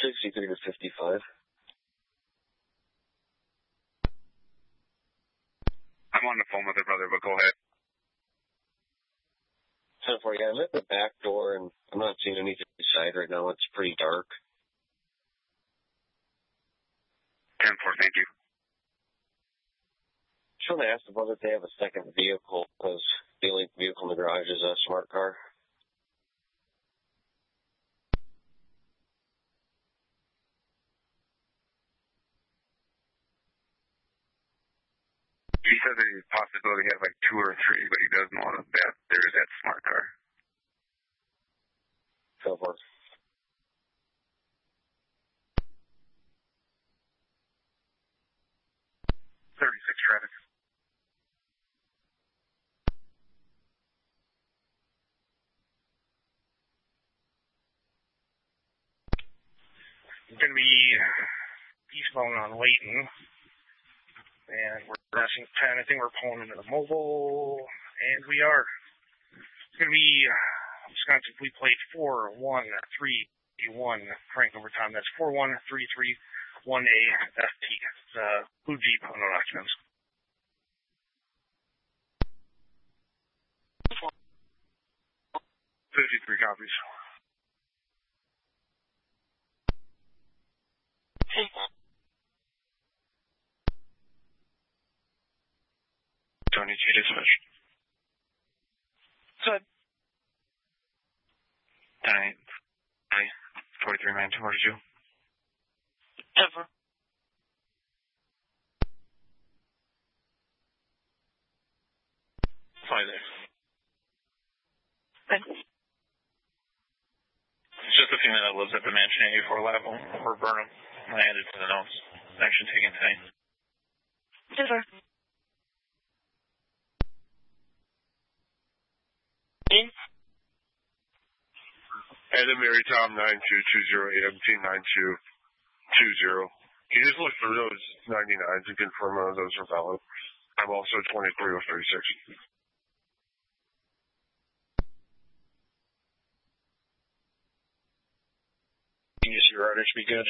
63 to 55. I'm on the phone with her brother, but go ahead. 10-4, yeah, I'm at the back door, and I'm not seeing anything inside right now. It's pretty dark. 10-4, thank you. Just want to ask the brother if they have a second vehicle, because the only vehicle in the garage is a smart car. He said there's a possibility he has like 2 or 3, but he does know that there is that smart car. 10-4. 36 traffic. It's going to be eastbound on Layton. And we're passing 10. I think we're pulling into the mobile. And we are. It's going to be Wisconsin Fleet Plate 41331 Frank over time. That's 41331A FT. It's a blue Jeep on no documents. 53 copies. Tony T. Dispatch. Good. 10-8. 43 man 242. Ever. Fly there. Okay. It's just a female that lives at the mansion 84 level or Burnham. I added to the notes. Action taken today. Ever. Adam Mary Tom 9220 AMT 9220. Can you just look through those 99s and confirm whether those are valid? I'm also 23 or 36. Can you see your order should be good?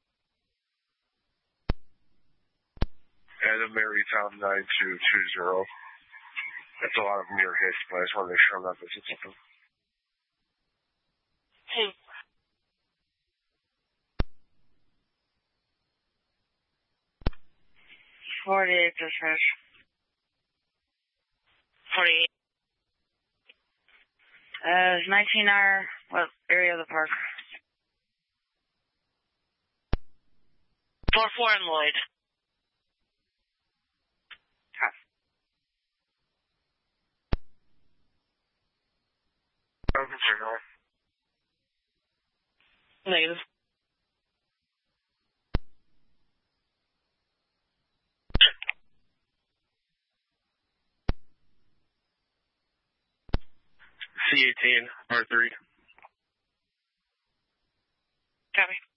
Adam Mary Tom 9220. That's a lot of near hits, but I just want to make sure I'm not missing something. Hey. $48 dispatch. 48. 19R, what area of the park? 4-4 in Lloyd. Negative. C18, R3. Copy.